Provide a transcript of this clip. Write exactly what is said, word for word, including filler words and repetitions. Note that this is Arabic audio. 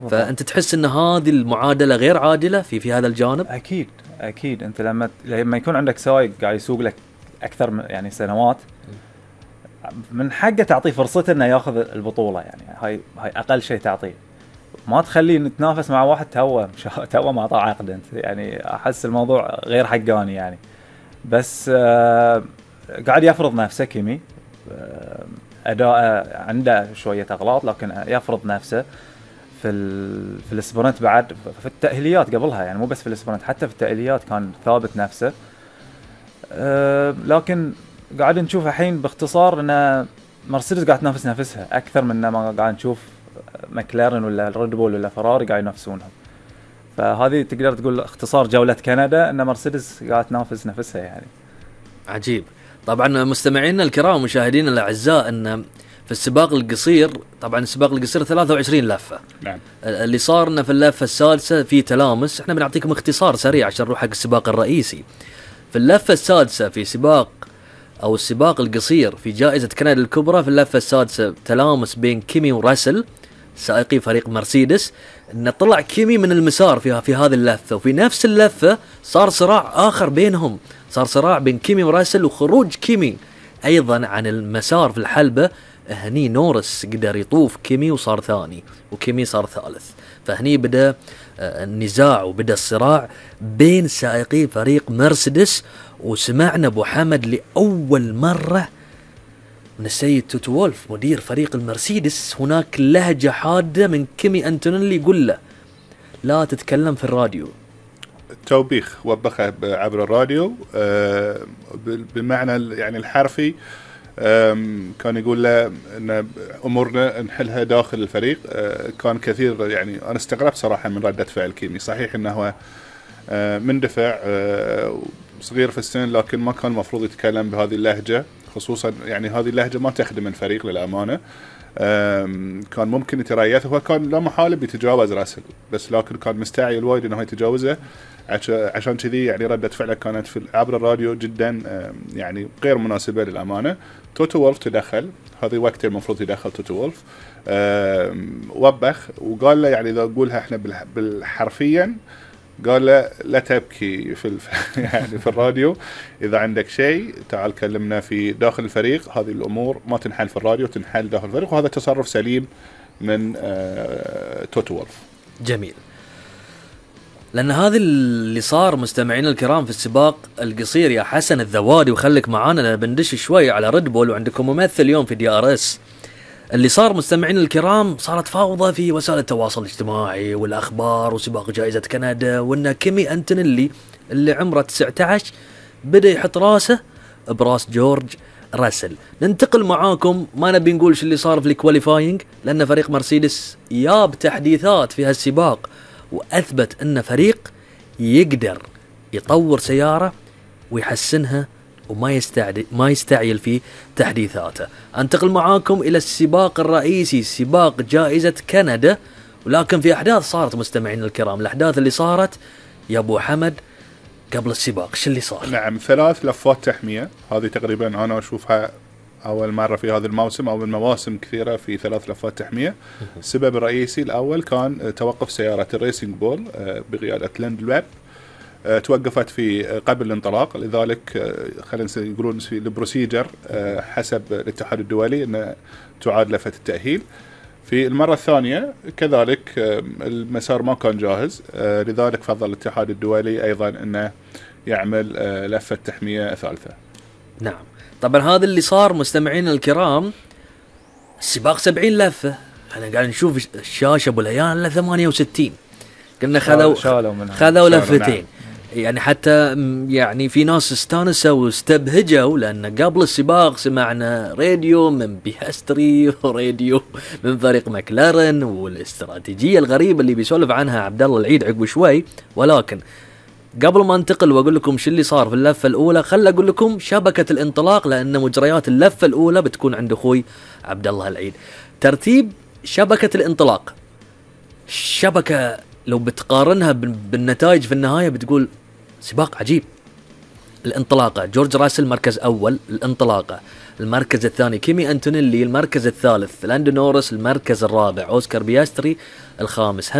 فأنت تحس أن هذه المعادلة غير عادلة في في هذا الجانب؟ أكيد أكيد. أنت لما لما يكون عندك سائق قاعد يسوق لك أكثر من يعني سنوات، من حقه تعطيه فرصته إنه يأخذ البطولة. يعني هاي هاي أقل شيء تعطيه، ما تخليه نتنافس مع واحد توه توه ما طاع عقد. أنت يعني أحس الموضوع غير حقاني يعني. بس آه قاعد يفرض نفسه كيمي، آه أداء عنده شوية أغلاط لكن يفرض نفسه في ال في الاسبرنت، بعد في التأهيليات قبلها يعني، مو بس في الاسبرنت، حتى في التأهيليات كان ثابت نفسه. أه لكن قاعد نشوف الحين باختصار ان مرسيدس قاعد تنافس نفسها اكثر من ما قاعد نشوف ماكلارن ولا ريد بول ولا فراري قاعد ينافسونها. فهذه تقدر تقول اختصار جولة كندا ان مرسيدس قاعد تنافس نفسها يعني. عجيب. طبعا مستمعينا الكرام ومشاهدينا الاعزاء، ان في السباق القصير، طبعا السباق القصير ثلاثة وعشرين لفة. نعم. اللي صار لنا في اللفة السادسة في تلامس، احنا بنعطيكم اختصار سريع عشان نروح حق السباق الرئيسي. في اللفة السادسة في سباق او السباق القصير في جائزة كندا الكبرى، في اللفة السادسة تلامس بين كيمي وراسل سائقي فريق مرسيدس، ان طلع كيمي من المسار فيها في هذه اللفة، وفي نفس اللفة صار صراع اخر بينهم، صار صراع بين كيمي وراسل وخروج كيمي ايضا عن المسار في الحلبة. هني نورس قدر يطوف كيمي وصار ثاني، وكيمي صار ثالث. فهني بدأ النزاع وبدأ الصراع بين سائقي فريق مرسيدس. وسمعنا ابو حمد لأول مرة من السيد توتو وولف مدير فريق المرسيدس هناك لهجة حادة من كيمي أنتونيلي، يقول له لا تتكلم في الراديو. توبيخ وبخه عبر الراديو بالمعنى يعني الحرفي. كان يقول له ان امورنا نحلها داخل الفريق. كان كثير يعني انا استغربت صراحه من رده فعل كيمي. صحيح انه هو مندفع صغير في السن، لكن ما كان المفروض يتكلم بهذه اللهجه، خصوصا يعني هذه اللهجه ما تخدم الفريق للامانه. كان ممكن يتريث، هو كان لا محاله بيتجاوز راسل، بس لكن كان مستعجل وايد انه يتجاوزه. عشان كذي يعني ردة فعله كانت في عبر الراديو جدا يعني غير مناسبة للأمانة. توتو وولف تدخل، هذه وقت المفروض يدخل توتو وولف، وبخ وقال له يعني إذا أقولها إحنا بالحرفيا، قال له لا تبكي في الف... يعني في الراديو، إذا عندك شيء تعال كلمنا في داخل الفريق. هذه الأمور ما تنحل في الراديو، تنحل داخل الفريق، وهذا تصرف سليم من توتو وولف. جميل. لأن هذا اللي صار مستمعين الكرام في السباق القصير يا حسن الذوادي، وخليك معانا بندش شوي على ريد بول، وعندكم ممثل اليوم في دي ار اس. اللي صار مستمعين الكرام صارت فوضى في وسائل التواصل الاجتماعي والأخبار وسباق جائزة كندا، وإن كيمي أنتونيلي اللي عمره تسعة عشر بدأ يحط راسه براس جورج راسل. ننتقل معاكم، ما نبي نقول شو اللي صار في الكواليفاينج، لأن فريق مرسيدس ياب تحديثات في هالسباق وأثبت أن فريق يقدر يطور سيارة ويحسنها وما يستعد ما يستعجل في تحديثاته. انتقل معاكم إلى السباق الرئيسي، سباق جائزة كندا، ولكن في أحداث صارت مستمعين الكرام. الأحداث اللي صارت يا أبو حمد قبل السباق شو اللي صار؟ نعم، ثلاث لفات تحمية، هذه تقريبا أنا أشوفها أول مرة في هذا الموسم أو المواسم كثيرة في ثلاث لفات تحمية. السبب الرئيسي الأول كان توقف سيارة الريسينج بول بقيادة ليند لاب، توقفت في قبل الانطلاق، لذلك خلينا يقولون في البروسيجر حسب الاتحاد الدولي أن تعاد لفة التأهيل. في المرة الثانية كذلك المسار ما كان جاهز، لذلك فضل الاتحاد الدولي أيضا أنه يعمل لفة تحمية ثالثة. نعم، طبعا هذا اللي صار مستمعين الكرام. السباق سبعين لفة، احنا قاعد نشوف الشاشة ابو ليان ثمانية وستين، قلنا خذوا خذوا لفتين يعني. حتى يعني في ناس استانسوا واستبهجوا، لأن قبل السباق سمعنا راديو من بيهستري وراديو من فريق ماكلارن والاستراتيجية الغريبة اللي بيسولف عنها عبد الله العيد عقب شوي. ولكن قبل ما انتقل واقول لكم شو اللي صار في اللفة الأولى، خل أقول لكم شبكة الانطلاق، لأن مجريات اللفة الأولى بتكون عند أخوي عبد الله العيد. ترتيب شبكة الانطلاق، شبكة لو بتقارنها بالنتائج في النهاية بتقول سباق عجيب. الانطلاقة جورج راسل مركز أول الانطلاقة. المركز الثاني كيمي أنتونيلي. المركز الثالث لاندو نورس. المركز الرابع أوسكار بياستري. الخامس